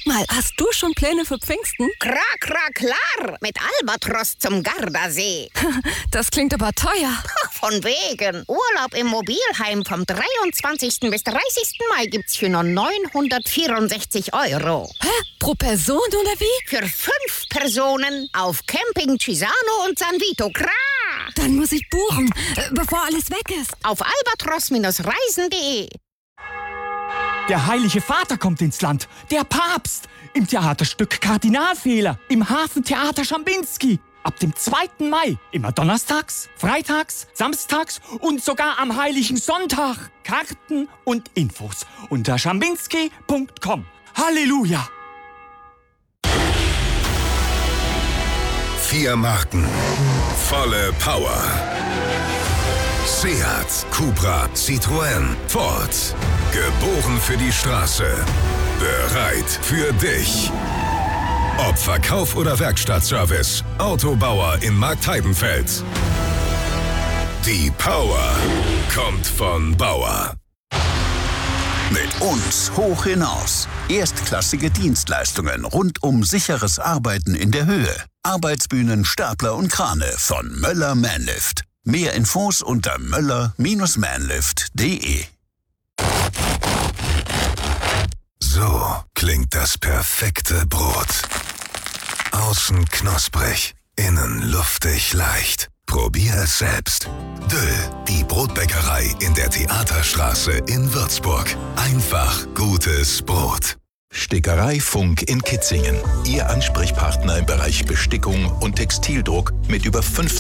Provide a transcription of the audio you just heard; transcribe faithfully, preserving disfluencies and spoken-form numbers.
Sag mal, hast du schon Pläne für Pfingsten? Kra, kra, klar. Mit Albatros zum Gardasee. Das klingt aber teuer. Von wegen. Urlaub im Mobilheim vom dreiundzwanzigsten bis dreißigsten Mai gibt's für nur neunhundertvierundsechzig Euro. Hä? Pro Person oder wie? Für fünf Personen auf Camping Cisano und San Vito. Kra! Dann muss ich buchen, äh, bevor alles weg ist. Auf albatros Bindestrich reisen punkt de. Der Heilige Vater kommt ins Land, der Papst, im Theaterstück Kardinalfehler, im Hafentheater Schambinski. Ab dem zweiten Mai, immer donnerstags, freitags, samstags und sogar am Heiligen Sonntag. Karten und Infos unter schambinski punkt com. Halleluja! Vier Marken, volle Power. Seat, Cupra, Citroën, Ford. Geboren für die Straße. Bereit für dich. Ob Verkauf oder Werkstattservice, Autobauer in Marktheidenfeld. Die Power kommt von Bauer. Mit uns hoch hinaus. Erstklassige Dienstleistungen rund um sicheres Arbeiten in der Höhe. Arbeitsbühnen, Stapler und Krane von Möller Manlift. Mehr Infos unter möller Bindestrich manlift punkt de. So klingt das perfekte Brot. Außen knusprig, innen luftig leicht. Probier es selbst. Döll, die Brotbäckerei in der Theaterstraße in Würzburg. Einfach gutes Brot. Stickerei Funk in Kitzingen. Ihr Ansprechpartner im Bereich Bestickung und Textildruck mit über fünfzig